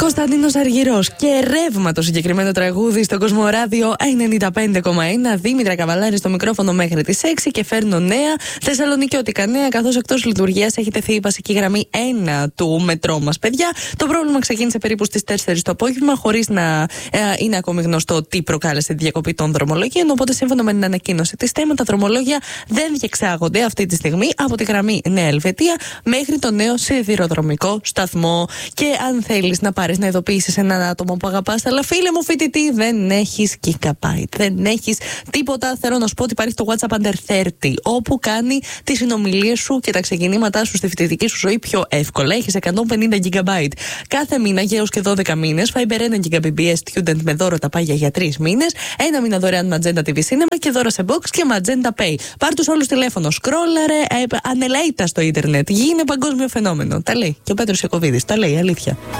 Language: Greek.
Κωνσταντίνος Αργυρός και ρεύμα το συγκεκριμένο τραγούδι στο Κοσμοράδιο 95,1. Δήμητρα Καβαλάρη στο μικρόφωνο μέχρι τις 6 και φέρνω νέα θεσσαλονικιώτικα νέα, καθώς εκτός λειτουργίας έχει τεθεί η βασική γραμμή 1 του μετρό μας, παιδιά. Το πρόβλημα ξεκίνησε περίπου στις 4 το απόγευμα, χωρίς να είναι ακόμη γνωστό τι προκάλεσε τη διακοπή των δρομολογίων. Οπότε, σύμφωνα με την ανακοίνωση της ΤΕΜ, τα δρομολόγια δεν διεξάγονται αυτή τη στιγμή από τη γραμμή Νέα Ελβετία μέχρι το νέο σιδηροδρομικό σταθμό. Και αν θέλεις να πάρεις να ειδοποιήσεις έναν άτομο που αγαπάς, αλλά φίλε μου φοιτητή, δεν έχεις gigabyte, δεν έχεις τίποτα. Θέλω να σου πω ότι υπάρχει το WhatsApp Under 30, όπου κάνει τις συνομιλίες σου και τα ξεκινήματά σου στη φοιτητική σου ζωή πιο εύκολα. Έχεις 150 gigabyte κάθε μήνα για έως και 12 μήνες. Fiber 1 Gbps Student με δώρο τα πάγια για 3 μήνες. Ένα μήνα δωρεάν Magenta TV Cinema και δώρα σε box και Magenta Pay. Πάρ' τους όλους τηλέφωνο. Σκρόλαρε, ανελαίτα στο ίντερνετ. Γίνε παγκόσμιο φαινόμενο. Τα λέει και ο Πέτρος Ιακωβίδης. Τα λέει, αλήθεια.